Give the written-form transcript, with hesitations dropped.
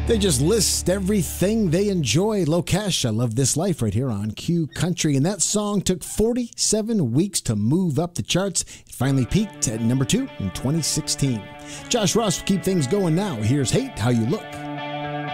They just list everything they enjoy. Lokesh, I Love This Life right here on Q Country. And that song took 47 weeks to move up the charts. It finally peaked at number 2 in 2016. Josh Ross will keep things going now. Here's Hate How You Look.